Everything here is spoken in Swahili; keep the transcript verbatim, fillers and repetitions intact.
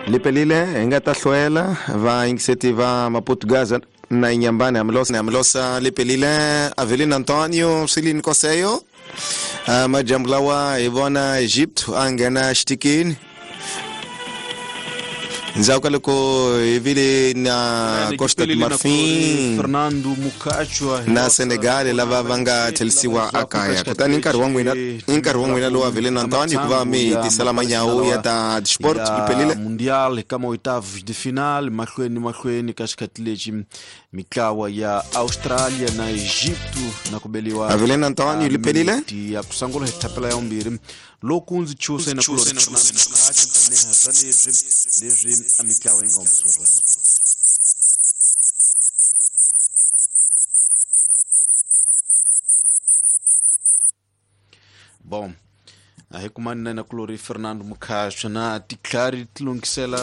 lipelile engata hlwela va iniciativa maportuguesa na inyambane amlosa amlosa lipelile Avelino Antonio Silini Koseyo majamblawa Ivona Egypt angena shtikini nzaukaleko evile na Costa do Marfim Fernando Mukachwa na Senegal lava vanga Chelsea wa akaya kutani inkari wangu ina inkari wangu ina lo Avelino Antonio kuva mi tisalama nyao ya ta sport lipelile mundial kama oitavos de final makhweni makhweni kaskatlechi mikawa ya Australia na Egypto na kubeliwa Avelino Antonio lipelile ya kusangolo hetapela ya mbiri lokunzi chose na kulori leje amikawa inga mbusura. Bom, a recumanina na Clori Fernando Mukachwa na Ticlari Tlungisela